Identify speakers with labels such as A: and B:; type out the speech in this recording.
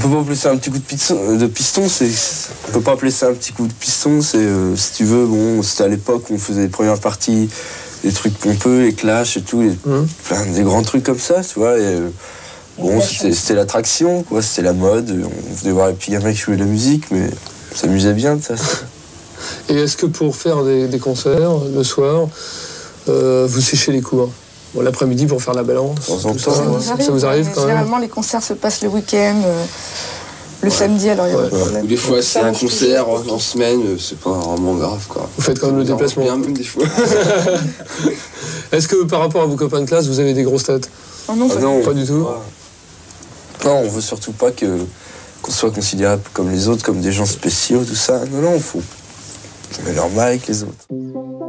A: peut pas appeler ça un petit coup de piston, on peut pas appeler ça un petit coup de piston, c'est, si tu veux, bon, c'était à l'époque où on faisait les premières parties, des trucs pompeux, les Clash et tout, des grands trucs comme ça, tu vois, et bon, c'était l'attraction, quoi, c'était la mode, on venait voir les petits gamins qui jouaient de la musique, mais on s'amusait bien de ça.
B: Et est-ce que pour faire des concerts, le soir, vous séchez les cours? Bon, l'après-midi pour faire la balance.
A: Ça
B: vous arrive quand même.
C: Généralement, les concerts se passent le week-end, le samedi, alors il y a pas de problème.
D: Des fois, c'est un concert en semaine, c'est pas vraiment grave, quoi.
B: Vous faites quand même le déplacement.
D: Bien, même des fois.
B: Est-ce que par rapport à vos copains de classe, vous avez des grosses têtes?
C: Non,
B: pas du tout.
A: Non, on veut surtout pas qu'on soit considéré comme les autres, comme des gens spéciaux, tout ça. Non, faut jouer normal avec les autres.